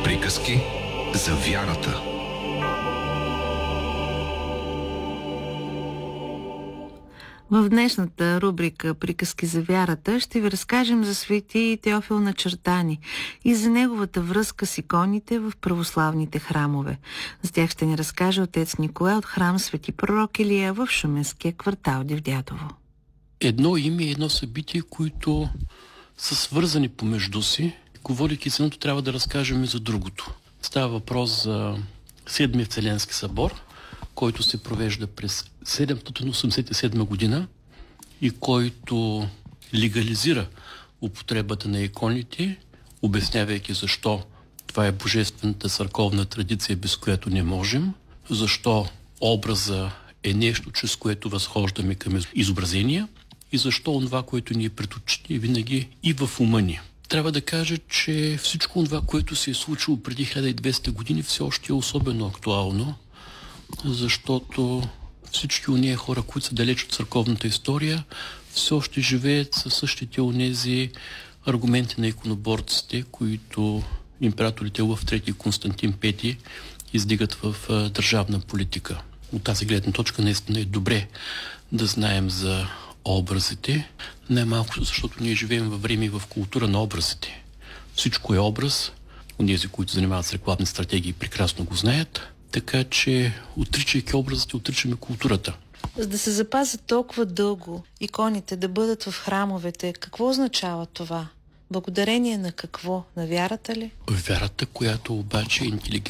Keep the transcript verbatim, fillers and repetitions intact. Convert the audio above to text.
Приказки за вярата. В днешната рубрика "Приказки за вярата" ще ви разкажем за свети Теофил Начертани и за неговата връзка с иконите в православните храмове. За тях ще ни разкаже отец Николай от храм Свети пророк Илия в шуменския квартал Дивдядово. Едно име и едно събитие, които са свързани помежду си. Говорейки за едното, трябва да разкажем и за другото. Става въпрос за Седмия Вселенски събор, който се провежда през седемстотин осемдесет и седма година и който легализира употребата на иконите, обяснявайки защо това е божествената църковна традиция, без която не можем, защо образа е нещо, чрез което възхождаме към изобразения и защо това, което ни е пред очите, винаги и в ума ни. Трябва да кажа, че всичко това, което се е случило преди хиляда и двеста години, все още е особено актуално, защото всички онези хора, които са далеч от църковната история, все още живеят със същите онези аргументи на иконоборците, които императорите в трети Константин пети издигат в държавна политика. От тази гледна точка наистина е добре да знаем за образите, най-малко защото ние живеем във време и в култура на образите. Всичко е образ, онези, които занимават с рекламни стратегии, прекрасно го знаят, така че, отричайки образите, отричаме културата. За да се запазят толкова дълго иконите да бъдат в храмовете, какво означава това? Благодарение на какво? На вярата ли? Вярата, която обаче е интелигентна.